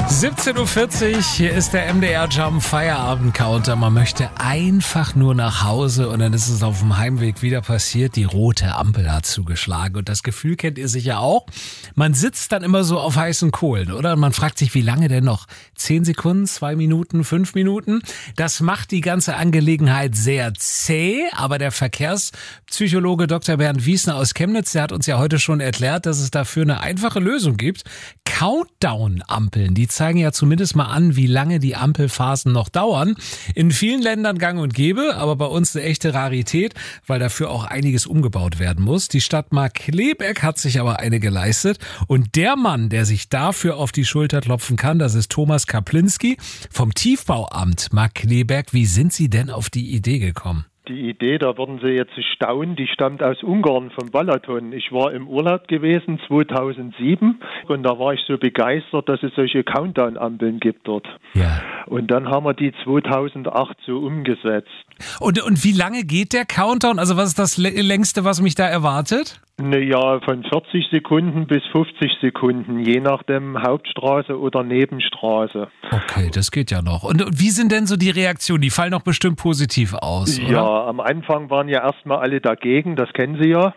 17:40 Uhr, hier ist der MDR Jump Feierabend-Counter. Man möchte einfach nur nach Hause und dann ist es auf dem Heimweg wieder passiert. Die rote Ampel hat zugeschlagen und das Gefühl kennt ihr sicher auch. Man sitzt dann immer so auf heißen Kohlen, oder? Und man fragt sich, wie lange denn noch? 10 Sekunden, 2 Minuten, 5 Minuten? Das macht die ganze Angelegenheit sehr zäh, aber der Verkehrspsychologe Dr. Bernd Wiesner aus Chemnitz, der hat uns ja heute schon erklärt, dass es dafür eine einfache Lösung gibt. Countdown-Ampeln, die zeigen ja zumindest mal an, wie lange die Ampelphasen noch dauern. In vielen Ländern gang und gäbe, aber bei uns eine echte Rarität, weil dafür auch einiges umgebaut werden muss. Die Stadt Markkleeberg hat sich aber eine geleistet und der Mann, der sich dafür auf die Schulter klopfen kann, das ist Thomas Kaplinski vom Tiefbauamt Markkleeberg. Wie sind Sie denn auf die Idee gekommen? Die Idee, da würden Sie jetzt staunen, die stammt aus Ungarn, vom Balaton. Ich war im Urlaub gewesen 2007 und da war ich so begeistert, dass es solche Countdown-Ampeln gibt dort. Ja. Und dann haben wir die 2008 so umgesetzt. Und wie lange geht der Countdown? Also was ist das längste, was mich da erwartet? Ja, von 40 Sekunden bis 50 Sekunden, je nachdem Hauptstraße oder Nebenstraße. Okay, das geht ja noch. Und wie sind denn so die Reaktionen? Die fallen doch bestimmt positiv aus, oder? Ja, am Anfang waren ja erstmal alle dagegen, das kennen Sie ja.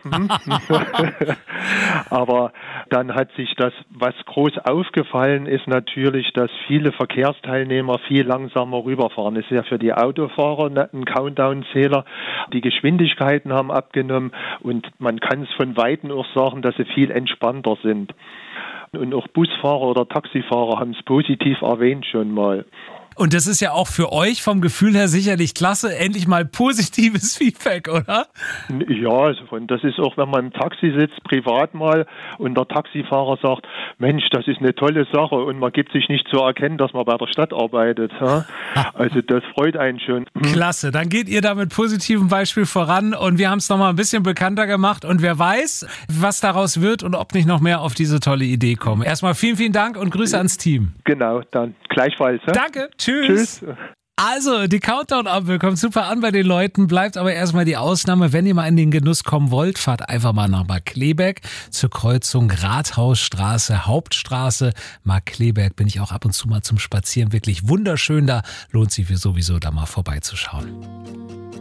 Aber dann hat sich das, was groß aufgefallen ist natürlich, dass viele Verkehrsteilnehmer viel langsamer rüberfahren. Das ist ja für die Autofahrer ein Countdown-Zähler. Die Geschwindigkeiten haben abgenommen und man kann es von Weitem auch sagen, dass sie viel entspannter sind. Und auch Busfahrer oder Taxifahrer haben es positiv erwähnt schon mal. Und das ist ja auch für euch vom Gefühl her sicherlich klasse, endlich mal positives Feedback, oder? Ja, und das ist auch, wenn man im Taxi sitzt, privat mal, und der Taxifahrer sagt, Mensch, das ist eine tolle Sache und man gibt sich nicht zu erkennen, dass man bei der Stadt arbeitet. Ja? Also das freut einen schon. Klasse, dann geht ihr da mit positivem Beispiel voran und wir haben es nochmal ein bisschen bekannter gemacht und wer weiß, was daraus wird und ob nicht noch mehr auf diese tolle Idee kommen. Erstmal vielen, vielen Dank und Grüße ans Team. Genau, dann gleichfalls. Ja? Danke. Tschüss. Also, die Countdown-Ampel kommt super an bei den Leuten, bleibt aber erstmal die Ausnahme. Wenn ihr mal in den Genuss kommen wollt, fahrt einfach mal nach Markkleeberg zur Kreuzung Rathausstraße, Hauptstraße. Markkleeberg bin ich auch ab und zu mal zum Spazieren. Wirklich wunderschön, da lohnt sich sowieso da mal vorbeizuschauen.